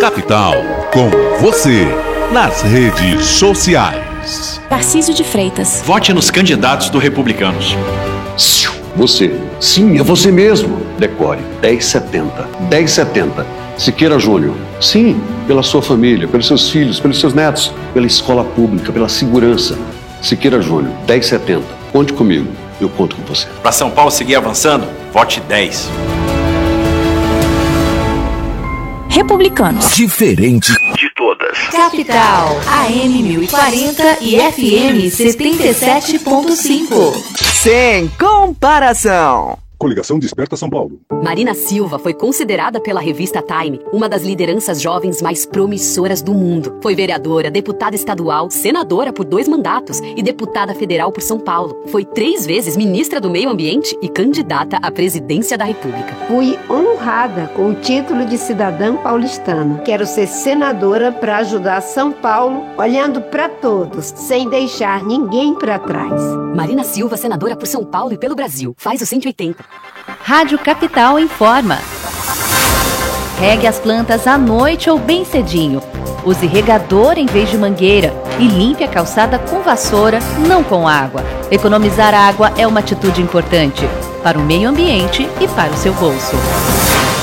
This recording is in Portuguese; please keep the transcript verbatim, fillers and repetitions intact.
Capital, com você, nas redes sociais. Tarcísio de Freitas. Vote nos candidatos do Republicanos. Você, sim, é você mesmo. Decore dez setenta. dez setenta. Siqueira Júnior. Sim, pela sua família, pelos seus filhos, pelos seus netos, pela escola pública, pela segurança. Siqueira Júnior, dez setenta. Conte comigo, eu conto com você. Para São Paulo seguir avançando, vote dez. Republicanos. Diferente de todas. Capital, A M mil e quarenta e F M setenta e sete ponto cinco. Sem comparação. Coligação Desperta São Paulo. Marina Silva foi considerada pela revista Time uma das lideranças jovens mais promissoras do mundo. Foi vereadora, deputada estadual, senadora por dois mandatos e deputada federal por São Paulo. Foi três vezes ministra do Meio Ambiente e candidata à presidência da República. Fui honrada com o título de cidadã paulistana. Quero ser senadora para ajudar São Paulo, olhando para todos, sem deixar ninguém para trás. Marina Silva, senadora por São Paulo e pelo Brasil. Faz o cento e oitenta. Rádio Capital informa. Regue as plantas à noite ou bem cedinho. Use regador em vez de mangueira e limpe a calçada com vassoura, não com água. Economizar água é uma atitude importante para o meio ambiente e para o seu bolso.